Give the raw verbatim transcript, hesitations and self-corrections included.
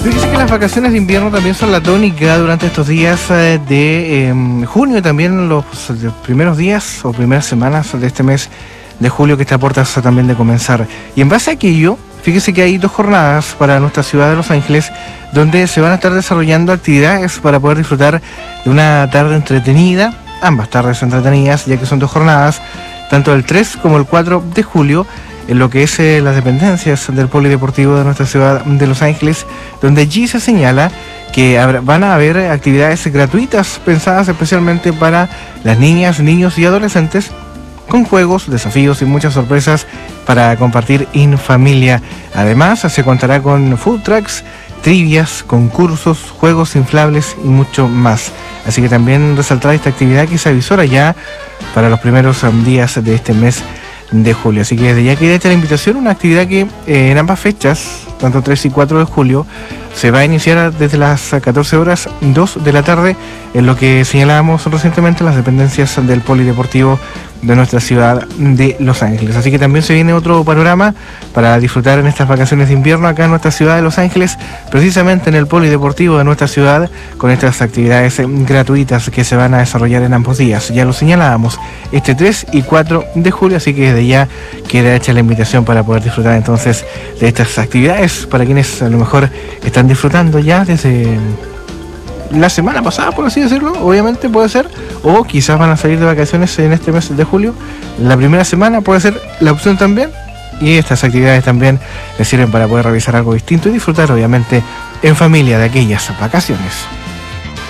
Fíjese que las vacaciones de invierno también son la tónica durante estos días eh, de eh, junio, también los, los primeros días o primeras semanas de este mes de julio que está a puertas también de comenzar. Y en base a aquello, fíjese que hay dos jornadas para nuestra ciudad de Los Ángeles donde se van a estar desarrollando actividades para poder disfrutar de una tarde entretenida, ambas tardes entretenidas, ya que son dos jornadas, tanto el tres como el cuatro de julio, en lo que es eh, las dependencias del polideportivo de nuestra ciudad de Los Ángeles, donde allí se señala que habrá, van a haber actividades gratuitas pensadas especialmente para las niñas, niños y adolescentes, con juegos, desafíos y muchas sorpresas para compartir en familia. Además, se contará con food trucks, trivias, concursos, juegos inflables y mucho más. Así que también resaltar esta actividad que se avisora ya para los primeros um, días de este mes de julio. Así que desde ya quería echar la invitación, una actividad que eh, en ambas fechas, tanto tres y cuatro de julio, se va a iniciar desde las catorce horas, dos de la tarde, en lo que señalábamos recientemente las dependencias del polideportivo de nuestra ciudad de Los Ángeles. Así que también se viene otro panorama para disfrutar en estas vacaciones de invierno acá en nuestra ciudad de Los Ángeles, precisamente en el polideportivo de nuestra ciudad, con estas actividades gratuitas que se van a desarrollar en ambos días. Ya lo señalábamos, este tres y cuatro de julio, así que desde ya queda hecha la invitación para poder disfrutar entonces de estas actividades para quienes a lo mejor están disfrutando ya desde la semana pasada, por así decirlo, obviamente puede ser, o quizás van a salir de vacaciones en este mes de julio. La primera semana puede ser la opción también, y estas actividades también les sirven para poder realizar algo distinto y disfrutar obviamente en familia de aquellas vacaciones.